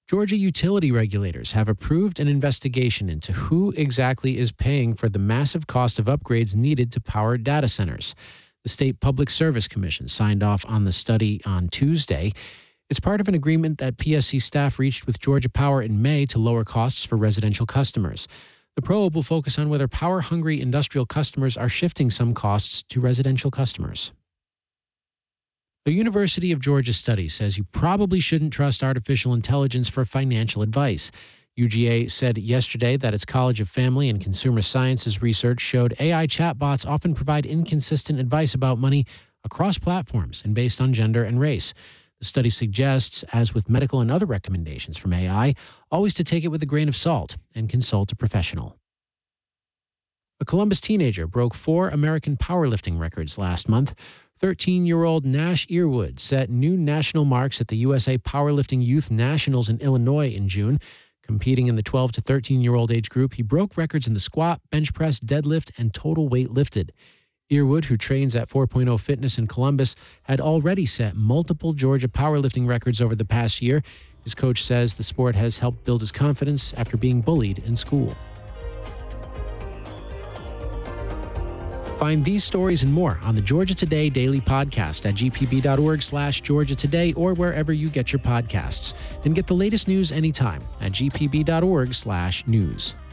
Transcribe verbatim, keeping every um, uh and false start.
Georgia utility regulators have approved an investigation into who exactly is paying for the massive cost of upgrades needed to power data centers. The State Public Service Commission signed off on the study on Tuesday. It's part of an agreement that P S C staff reached with Georgia Power in May to lower costs for residential customers. The probe will focus on whether power-hungry industrial customers are shifting some costs to residential customers. A University of Georgia study says you probably shouldn't trust artificial intelligence for financial advice. U G A said yesterday that its College of Family and Consumer Sciences research showed A I chatbots often provide inconsistent advice about money across platforms and based on gender and race. The study suggests, as with medical and other recommendations from A I, always to take it with a grain of salt and consult a professional. A Columbus teenager broke four American powerlifting records last month. thirteen-year-old Nash Earwood set new national marks at the U S A Powerlifting Youth Nationals in Illinois in June. Competing in the twelve to thirteen-year-old age group, he broke records in the squat, bench press, deadlift, and total weight lifted. Earwood, who trains at four point oh Fitness in Columbus, had already set multiple Georgia powerlifting records over the past year. His coach says the sport has helped build his confidence after being bullied in school. Find these stories and more on the Georgia Today Daily Podcast at g p b dot org slash Georgia Today or wherever you get your podcasts. And get the latest news anytime at g p b dot org slash news.